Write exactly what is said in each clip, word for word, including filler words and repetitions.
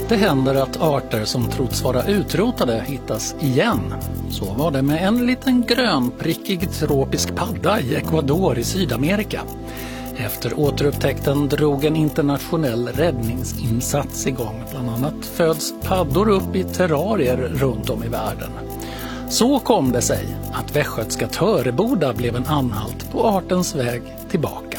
Det händer att arter som trots vara utrotade hittas igen. Så var det med en liten grönprickig tropisk padda i Ecuador i Sydamerika. Efter återupptäckten drog en internationell räddningsinsats igång. Bland annat föds paddor upp i terrarier runt om i världen. Så kom det sig att västgötska Töreboda blev en anhalt på artens väg tillbaka.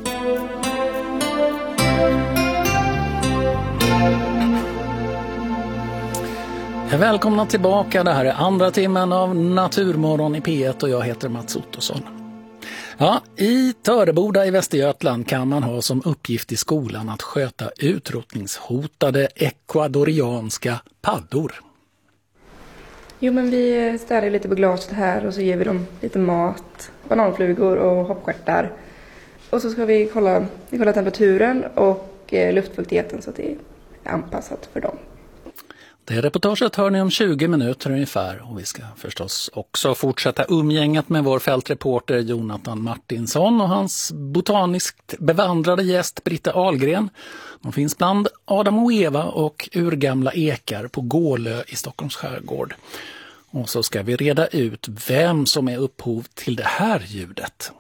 Välkomna tillbaka, det här är andra timmen av Naturmorgon i P ett och jag heter Mats Ottosson. Ja, i Töreboda i Västergötland kan man ha som uppgift i skolan att sköta utrotningshotade ekvadorianska paddor. Jo, men vi städar lite på glaset här och så ger vi dem lite mat, bananflugor och hoppstjärtar. Och så ska vi kolla, vi kolla temperaturen och eh, luftfuktigheten så att det är anpassat för dem. Det reportaget hör ni om tjugo minuter ungefär och vi ska förstås också fortsätta umgänget med vår fältreporter Jonathan Martinsson och hans botaniskt bevandrade gäst Britta Ahlgren. De finns bland Adam och Eva och urgamla ekar på Gålö i Stockholms skärgård. Och så ska vi reda ut vem som är upphov till det här ljudet.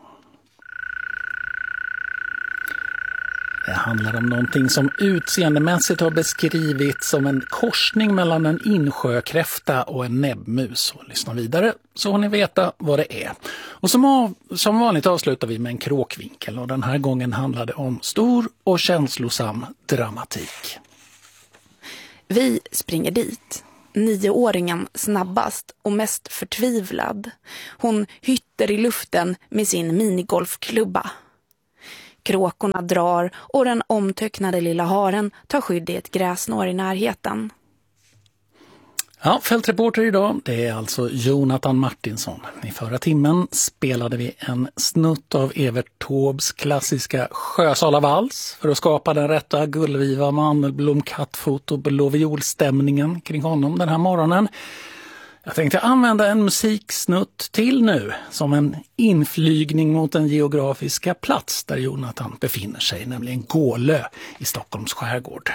Det handlar om någonting som utseendemässigt har beskrivits som en korsning mellan en insjökräfta och en näbbmus. Och lyssna vidare så får ni veta vad det är. Och som, av, som vanligt avslutar vi med en kråkvinkel och den här gången handlar det om stor och känslosam dramatik. Vi springer dit. Nioåringen snabbast och mest förtvivlad. Hon hytter i luften med sin minigolfklubba. Kråkorna drar och den omtöcknade lilla haren tar skydd i ett gräsnår i närheten. Ja, fältreporter idag, det är alltså Jonathan Martinsson. I förra timmen spelade vi en snutt av Evert Taubes klassiska Sjösalavals för att skapa den rätta gullviva mandelblom, kattfot och blåviolstämningen kring honom den här morgonen. Jag tänkte använda en musiksnutt till nu som en inflygning mot den geografiska plats där Jonathan befinner sig, nämligen Gålö i Stockholms skärgård.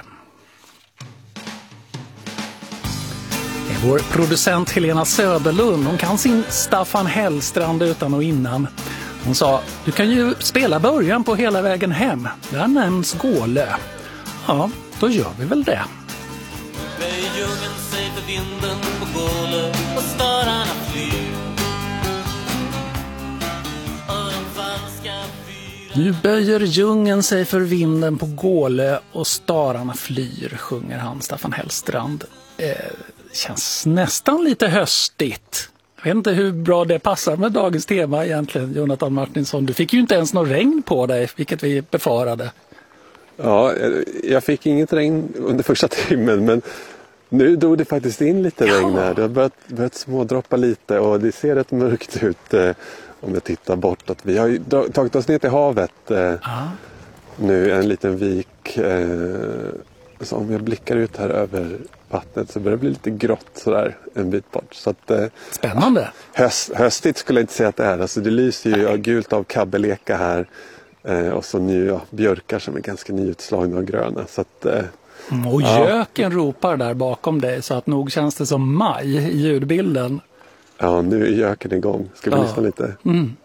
Det är vår producent Helena Söderlund, hon kan sin Staffan Hellstrand utan och innan. Hon sa, du kan ju spela början på hela vägen hem, där nämns Gålö. Ja, då gör vi väl det. Vinden på Gålö och stararna flyr. Nu böjer djungeln sig för vinden på Gålö och stararna flyr, sjunger han Staffan Hellstrand. Eh, känns nästan lite höstigt. Jag vet inte hur bra det passar med dagens tema egentligen, Jonathan Martinsson. Du fick ju inte ens någon regn på dig, vilket vi befarade. Ja, jag fick inget regn under första timmen, men nu drog det faktiskt in lite regn här. Det har börjat, börjat smådroppa lite och det ser rätt mörkt ut eh, om jag tittar bortåt. Vi har ju tagit oss ner till havet eh, nu, en liten vik. Eh, så om jag blickar ut här över vattnet så börjar det bli lite grått sådär en bit bort. Så att, eh, Spännande. Höst, höstigt skulle jag inte säga att det är. Alltså det lyser ju av gult av kabbeleka här eh, och så nya björkar som är ganska nyutslagna och gröna. Så att... Eh, Och göken ja. ropar där bakom dig så att nog känns det som maj i ljudbilden. Ja, nu är göken igång. Ska vi ja. lyssna lite? Mm.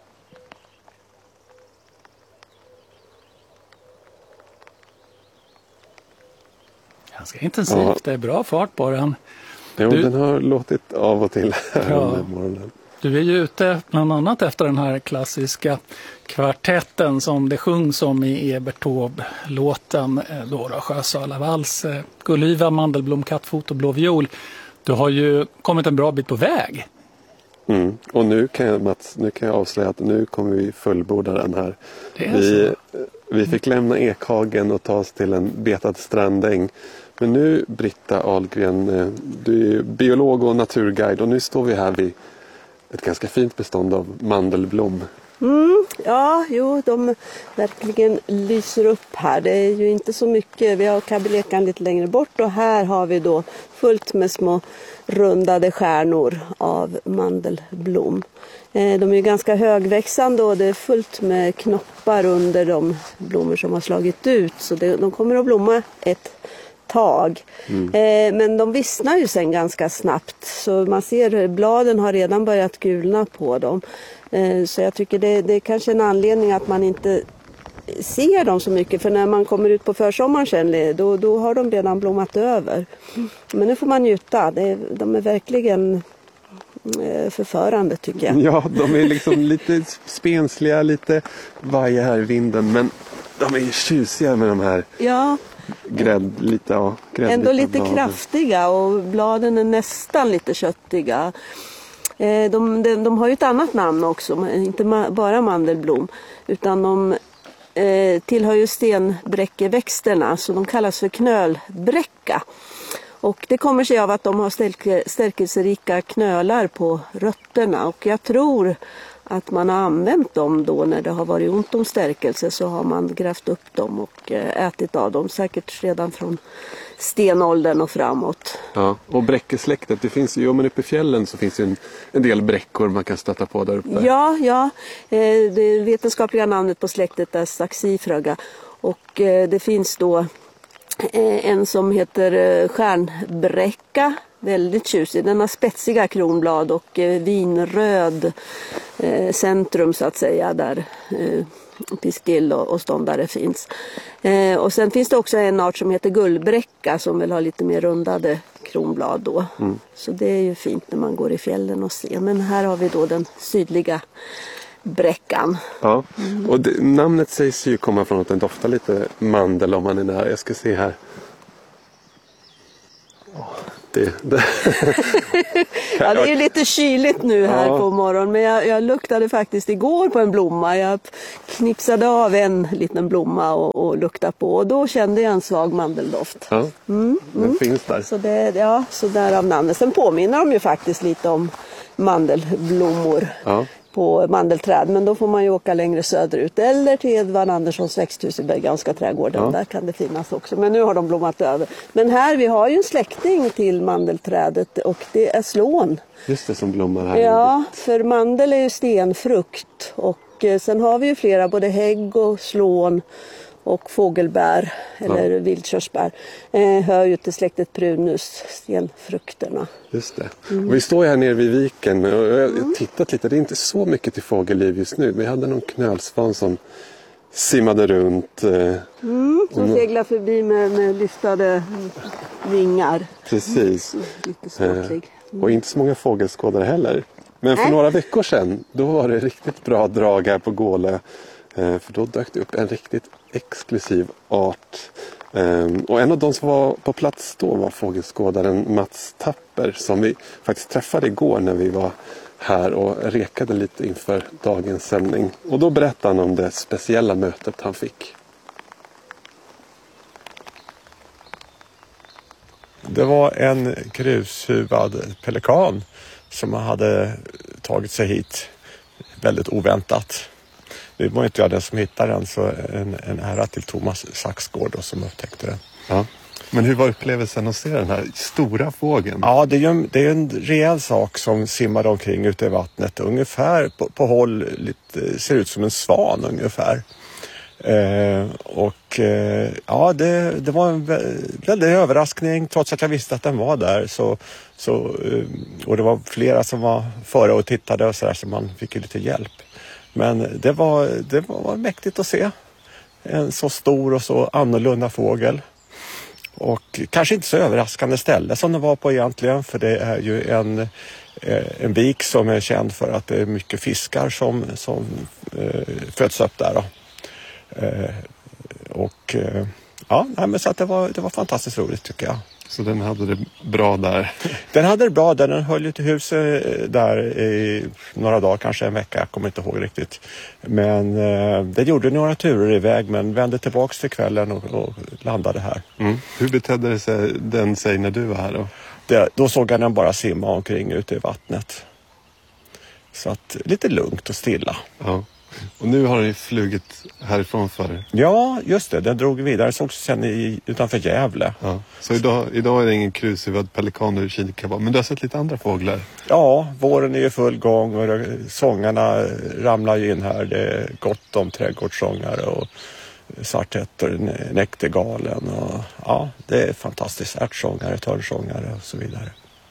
Ganska intensivt, ja. Det är bra fart på den. Jo, du... den har låtit av och till här ja. under morgonen. Du är ju ute bland annat efter den här klassiska kvartetten som det sjungs om i Evert Taube-låten då då, Sjösalavals, gullviva, mandelblom, kattfot och blåviol. Du har ju kommit en bra bit på väg. Mm. Och nu kan jag, Mats, nu kan jag avslöja att nu kommer vi fullborda den här. Vi, vi fick lämna Ekhagen och ta oss till en betad strandäng. Men nu, Britta Ahlgren, du är biolog och naturguide och nu står vi här vid ett ganska fint bestånd av mandelblom. Mm, ja, jo, de verkligen lyser upp här. Det är ju inte så mycket. Vi har kabbelekan lite längre bort och här har vi då fullt med små rundade stjärnor av mandelblom. De är ganska högväxande och det är fullt med knoppar under de blommor som har slagit ut. Så det, de kommer att blomma ett tag. Mm. Eh, men de vissnar ju sen ganska snabbt. Så man ser bladen har redan börjat gulna på dem. Eh, så jag tycker det, det är kanske en anledning att man inte ser dem så mycket. För när man kommer ut på försommaren sen, då, då har de redan blommat över. Men nu får man njuta. Det, de är verkligen förförande tycker jag. Ja, de är liksom lite spensliga, lite vaja här i vinden, men de är ju tjusiga med de här ja. grädd, lite, ja, ändå lite bladen. Kraftiga och bladen är nästan lite köttiga. De, de, de har ju ett annat namn också, inte bara mandelblom, utan de eh, tillhör ju stenbräckeväxterna, så de kallas för knölbräcka. Och det kommer sig av att de har stärke, stärkelserika knölar på rötterna. Och jag tror att man har använt dem då när det har varit ont om stärkelse, så har man grävt upp dem och ätit av dem. Säkert redan från stenåldern och framåt. Ja, och bräckesläktet, det finns ju, men uppe i fjällen så finns det en, en del bräckor man kan stöta på där uppe. Ja, ja. Det vetenskapliga namnet på släktet är Saxifraga. Och det finns då en som heter stjärnbräcka, väldigt tjusig. Den har spetsiga kronblad och vinröd centrum så att säga, där pistill och ståndare finns. Och sen finns det också en art som heter gullbräcka som väl har lite mer rundade kronblad då. Mm. Så det är ju fint när man går i fjällen och ser. Men här har vi då den sydliga bräckan. Ja, och det, namnet sägs ju komma från att den doftar lite mandel om man är nära. Jag ska se här. Det, det. Ja, det är lite kyligt nu här ja. På morgonen, men jag, jag luktade faktiskt igår på en blomma. Jag knipsade av en liten blomma och, och luktade på, och då kände jag en svag mandeldoft. Ja, mm, den mm. finns där. Så, det, ja, så därav namnet. Sen påminner de ju faktiskt lite om mandelblommor. Ja. På mandelträd, men då får man ju åka längre söderut eller till Edvard Anderssons växthus i Berganska trädgården. Ja. Där kan det finnas också, men nu har de blommat över. Men här, vi har ju en släkting till mandelträdet och det är slån. Just det, som blommar här. Ja, för mandel är ju stenfrukt och sen har vi ju flera, både hägg och slån och fågelbär eller ja. Vildkörsbär eh, hör ju till släktet prunus, stenfrukterna. Just det. Mm. Och vi står här nere vid viken och jag har mm. tittat lite, det är inte så mycket till fågelliv just nu, men vi hade någon knölsvan som simmade runt. Eh, mm, som och... seglar förbi med, med lyftade vingar. Precis. Mm, lite småtlig. Mm. Och inte så många fågelskådare heller. Men för Nej. några veckor sedan, då var det riktigt bra drag här på Gålö. För då dök det upp en riktigt exklusiv art. Och en av de som var på plats då var fågelskådaren Mats Tapper, som vi faktiskt träffade igår när vi var här och rekade lite inför dagens sändning. Och då berättade han om det speciella mötet han fick. Det var en krushuvad pelikan som hade tagit sig hit väldigt oväntat. Det var inte jag den som hittade den, så en, en ära till Thomas Saxgård som upptäckte den. Ja. Men hur var upplevelsen att se den här stora fågeln? Ja, det är ju en, det är en rejäl sak som simmade omkring ute i vattnet. Ungefär på, på håll lite, ser ut som en svan ungefär. Eh, och eh, ja, det, det var en väldigt överraskning, trots att jag visste att den var där. Så, så, eh, och det var flera som var före och tittade och så där, så man fick ju lite hjälp. Men det var, det var mäktigt att se en så stor och så annorlunda fågel. Och kanske inte så överraskande ställe som det var på egentligen, för det är ju en, en vik som är känd för att det är mycket fiskar som, som eh, föds upp där. Då. Eh, och eh, ja, men så att det var, det var fantastiskt roligt tycker jag. Så den hade det bra där? Den hade det bra där. Den höll ju till huset där i några dagar, kanske en vecka. Jag kommer inte ihåg riktigt. Men eh, det gjorde några turer iväg, men vände tillbaka till kvällen och, och landade här. Mm. Hur betedde sig den sig när du var här då? Det, då såg jag den bara simma omkring ute i vattnet. Så att lite lugnt och stilla. Ja. Och nu har den flugit härifrån för. Ja, just det. Den drog vidare. Såg sen i, utanför Gävle. Ja. Så idag, idag är det ingen krushuvad pelikan du kikar på. Men du har sett lite andra fåglar? Ja, våren är ju full gång och sångarna ramlar in här. Det är gott om trädgårdssångare och svartätter, näktergalen och ja, det är fantastiskt. Ärtsångare, törnsångare och så vidare.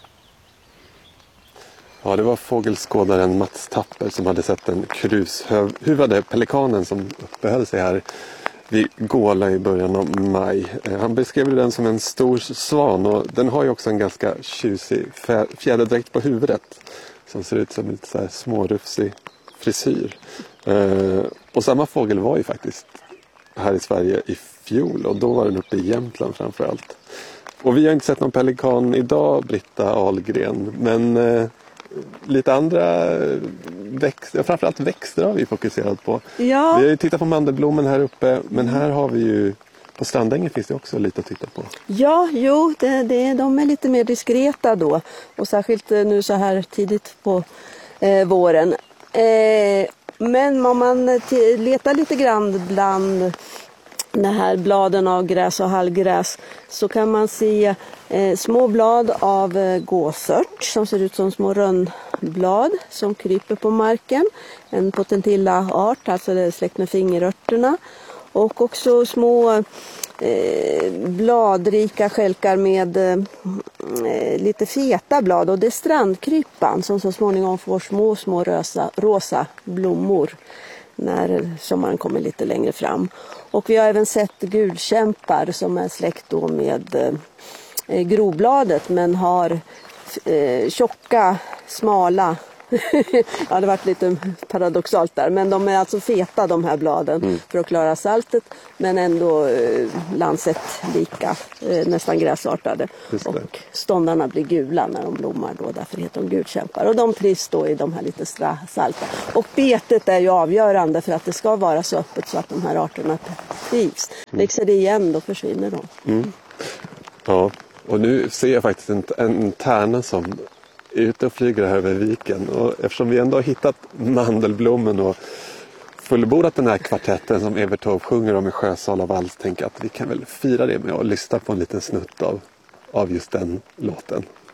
Ja, det var fågelskådaren Mats Tapper som hade sett den krushuvade pelikanen som uppehöll sig här vid Gåla i början av maj. Han beskrev den som en stor svan och den har ju också en ganska tjusig fjäderdräkt på huvudet som ser ut som en lite så här smårufsig frisyr. Och samma fågel var ju faktiskt här i Sverige i fjol och då var den uppe i Jämtland framförallt. Och vi har inte sett någon pelikan idag, Britta Ahlgren, men eh, lite andra växter, framförallt växter har vi fokuserat på. Ja. Vi har ju tittat på mandelblommen här uppe, men här har vi ju, på Strandängen finns det också lite att titta på. Ja, jo, det, det, de är lite mer diskreta då och särskilt nu så här tidigt på eh, våren. Eh, men om man t- letar lite grann bland de här bladen av gräs och hallgräs så kan man se eh, små blad av eh, gåsört som ser ut som små rönnblad som kryper på marken. En potentilla-art, alltså det är släkt med fingerörterna. Och också små eh, bladrika skälkar med eh, lite feta blad. Och det är strandkrypan som så småningom får små, små rosa, rosa blommor när sommaren kommer lite längre fram. Och vi har även sett gulkämpar som är släkt då med eh, grovbladet men har eh, tjocka, smala, ja det varit lite paradoxalt där, men de är alltså feta de här bladen mm. för att klara saltet men ändå eh, lansett-lika, eh, nästan gräsartade. Och ståndarna blir gula när de blommar då, därför heter de gulkämpar. Och de trivs då i de här lite stra- salta. Och betet är ju avgörande för att det ska vara så öppet så att de här arterna trivs. Växer det igen då försvinner de. Mm. Ja, och nu ser jag faktiskt en, en tärna som är ute och flyger här över viken. Och eftersom vi ändå har hittat mandelblommen och fullbordat den här kvartetten som Evert Taube sjunger om i Sjösala vals, tänker jag att vi kan väl fira det med att lyssna på en liten snutt av, av just den låten.